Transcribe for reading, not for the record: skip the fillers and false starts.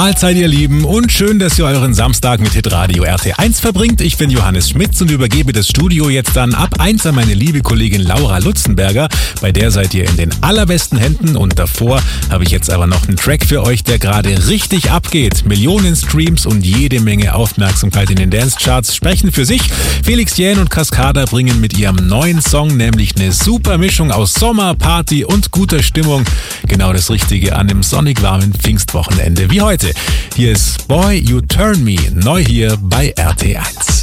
Mahlzeit, ihr Lieben, und schön, dass ihr euren Samstag mit Hitradio RT1 verbringt. Ich bin Johannes Schmitz und übergebe das Studio jetzt dann ab 1 an meine liebe Kollegin Laura Lutzenberger. Bei der seid ihr in den allerbesten Händen, und davor habe ich jetzt aber noch einen Track für euch, der gerade richtig abgeht. Millionen Streams und jede Menge Aufmerksamkeit in den Dance-Charts sprechen für sich. Felix Jähn und Cascada bringen mit ihrem neuen Song nämlich eine super Mischung aus Sommer, Party und guter Stimmung. Genau das Richtige an einem sonnig warmen Pfingstwochenende wie heute. Hier ist Boy You Turn Me, neu hier bei RT1.